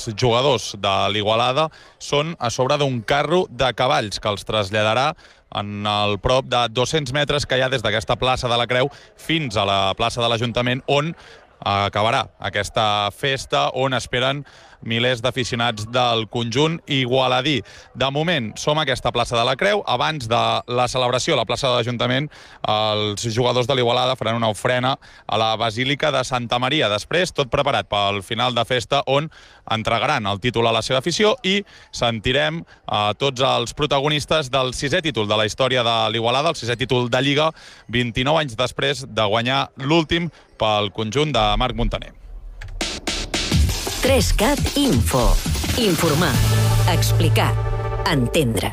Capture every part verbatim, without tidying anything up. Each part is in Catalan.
jugadors de l'Igualada són a sobre d'un carro de cavalls que els traslladarà en el prop de dos-cents metres que hi ha des d'aquesta plaça de la Creu fins a la plaça de l'Ajuntament, on acabarà aquesta festa, on esperen milers d'aficionats del conjunt igualadí. De moment, som a aquesta plaça de la Creu. Abans de la celebració a la plaça de l'Ajuntament, els jugadors de l'Igualada faran una ofrena a la Basílica de Santa Maria. Després, tot preparat pel final de festa, on entregaran el títol a la seva afició i sentirem a tots els protagonistes del sisè títol de la història de l'Igualada, el sisè títol de Lliga, vint-i-nou anys després de guanyar l'últim pel conjunt de Marc Montaner. tres cat Info. Informar, explicar, entendre.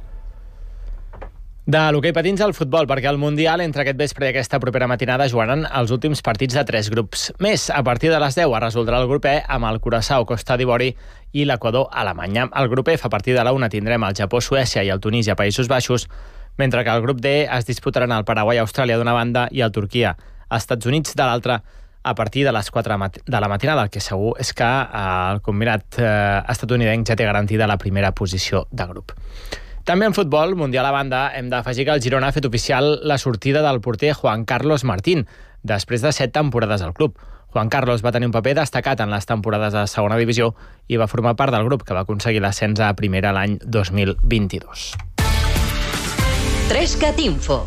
De l'hoquei patins al futbol, perquè al Mundial, entre aquest vespre i aquesta propera matinada, jugaran els últims partits de tres grups. Més, a partir de les deu es resoldrà el grup E amb el Curaçao, Costa d'Ivori i l'Equador, Alemanya. Al grup F, a partir de la una, tindrem el Japó, Suècia i el Tunísia, Països Baixos, mentre que al grup D es disputaran el Paraguai, Austràlia d'una banda i el Turquia, Estats Units de l'altra, a partir de les quatre de la matinada. El que segur és que el combinat eh, estatunidenc ja té garantida la primera posició de grup. També en futbol, Mundial a banda, hem d'afegir que el Girona ha fet oficial la sortida del porter Juan Carlos Martín, després de set temporades al club. Juan Carlos va tenir un paper destacat en les temporades de segona divisió i va formar part del grup que va aconseguir l'ascens a primera l'any dos mil vint-i-dos. tres cat Info.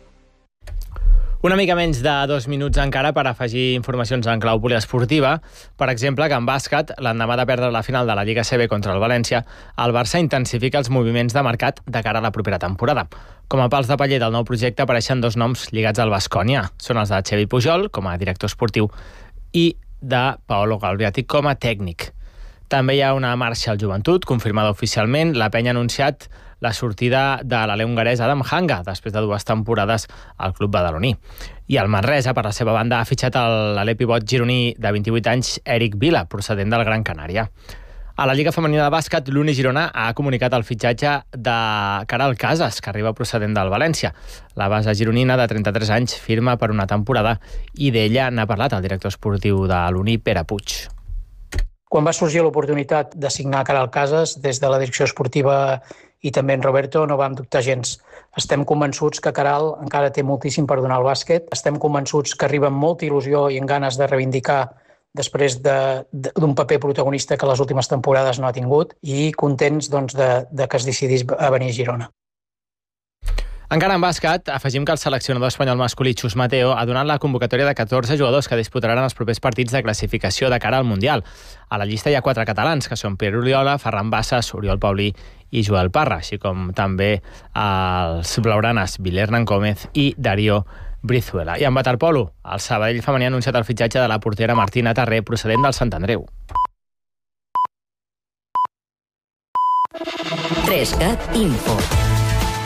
Una mica menys de dos minuts encara per afegir informacions en clau poliesportiva. Per exemple, que en bàsquet, l'endemà de perdre la final de la Lliga C B contra el València, el Barça intensifica els moviments de mercat de cara a la propera temporada. Com a pals de paller del nou projecte apareixen dos noms lligats al Baskonia. Són els de Xevi Pujol, com a director esportiu, i de Paolo Galbiati com a tècnic. També hi ha una marxa al joventut, confirmada oficialment. La penya ha anunciat la sortida de l'alè hongarès Adam Hanga, després de dues temporades al club badaloní. I el Manresa, per la seva banda, ha fitxat l'alè pivot gironí de vint-i-vuit anys, Eric Vila, procedent del Gran Canària. A la Lliga Femenina de Bàsquet, l'Uni Girona ha comunicat el fitxatge de Caral Casas, que arriba procedent del València. La base gironina, de trenta-tres anys, firma per una temporada i d'ella n'ha parlat el director esportiu de l'Uni, Pere Puig. Quan va sorgir l'oportunitat de signar Caral Casas, des de la direcció esportiva i també en Roberto, no vam dubtar gens. Estem convençuts que Caral encara té moltíssim per donar al bàsquet. Estem convençuts que arriba amb molta il·lusió i amb ganes de reivindicar després d'un paper protagonista que les últimes temporades no ha tingut, i contents doncs, de, de que es decidís a venir a Girona. Encara en bàsquet, afegim que el seleccionador espanyol masculí Xus Mateo ha donat la convocatòria de catorze jugadors que disputaran els propers partits de classificació de cara al Mundial. A la llista hi ha quatre catalans, que són Pierre Oriola, Ferran Bassas, Oriol Paulí i Joel Parra, així com també els blaugranes Vilé Hernán Gómez i Darío Brizuela. I en waterpolo, el Sabadell femení ha anunciat el fitxatge de la portera Martina Tarré, procedent del Sant Andreu. tres cat Info.